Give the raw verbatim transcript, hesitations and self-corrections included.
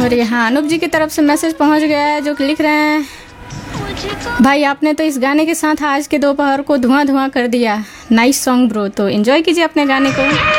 और यहाँ अनूप जी की तरफ से मैसेज पहुंच गया है, जो कि लिख रहे हैं, भाई आपने तो इस गाने के साथ आज के दोपहर को धुआं धुआं कर दिया। Nice song bro. तो एंजॉय कीजिए अपने गाने को।